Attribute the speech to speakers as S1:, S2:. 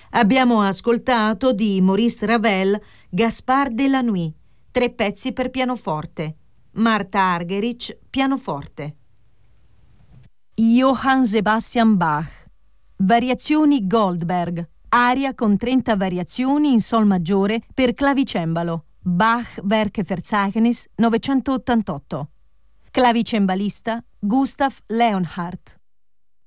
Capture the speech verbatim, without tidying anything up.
S1: Abbiamo ascoltato di Maurice Ravel Gaspard de la Nuit, tre pezzi per pianoforte. Marta Argerich, pianoforte.
S2: Johann Sebastian Bach. Variazioni Goldberg. Aria con trenta variazioni in sol maggiore per clavicembalo. Bach Werkverzeichnis novecentottantotto. Clavicembalista Gustav Leonhardt.